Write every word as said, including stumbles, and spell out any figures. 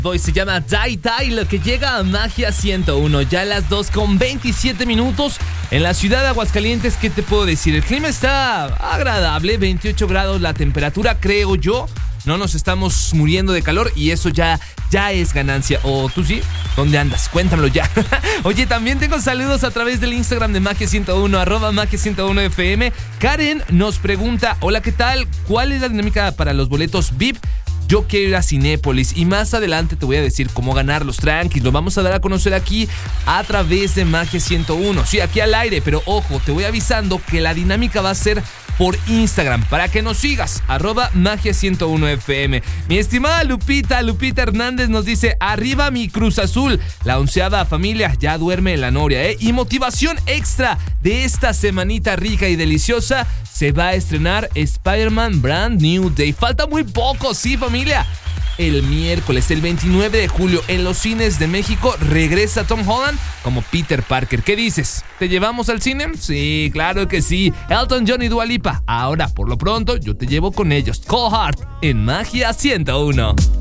Boy se llama Die Die, lo que llega a Magia ciento uno, ya a las dos con veintisiete minutos en la ciudad de Aguascalientes. ¿Qué te puedo decir? El clima está agradable, veintiocho grados la temperatura, creo yo. No nos estamos muriendo de calor y eso ya, ya es ganancia. ¿O tú sí? ¿Dónde andas? Cuéntamelo ya. Oye, también tengo saludos a través del Instagram de Magia ciento uno, arroba Magia ciento uno F M. Karen nos pregunta, hola, ¿qué tal? ¿Cuál es la dinámica para los boletos V I P? Yo quiero ir a Cinépolis y más adelante te voy a decir cómo ganarlos, tranquilos. Lo vamos a dar a conocer aquí a través de Magia ciento uno. Sí, aquí al aire, pero ojo, te voy avisando que la dinámica va a ser por Instagram, para que nos sigas, arroba Magia ciento uno F M. Mi estimada Lupita, Lupita Hernández nos dice, arriba mi Cruz Azul, la onceava familia ya duerme en la noria, ¿eh? Y motivación extra de esta semanita rica y deliciosa, se va a estrenar Spider-Man Brand New Day. Falta muy poco, sí, familia. El miércoles, el veintinueve de julio, en los cines de México, regresa Tom Holland como Peter Parker. ¿Qué dices? ¿Te llevamos al cine? Sí, claro que sí. Elton John y Dua Lipa. Ahora, por lo pronto, yo te llevo con ellos. Cold Heart en Magia ciento uno.